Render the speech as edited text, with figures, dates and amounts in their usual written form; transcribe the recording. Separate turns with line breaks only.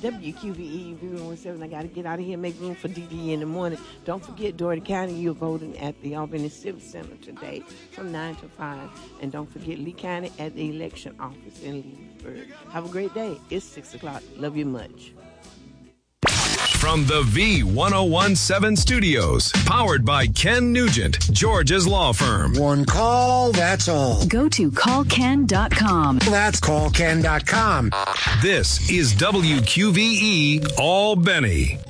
WQVE, V117. I got to get out of here and make room for DD in the morning. Don't forget, Doherty County, you're voting at the Albany Civic Center today from 9 to 5. And don't forget, Lee County at the election office in Leesburg. Have a great day. It's 6 o'clock. Love you much.
From the V1017 studios, powered by Ken Nugent, George's law firm.
One call, that's all.
Go to callken.com.
That's callken.com.
This is WQVE Albany.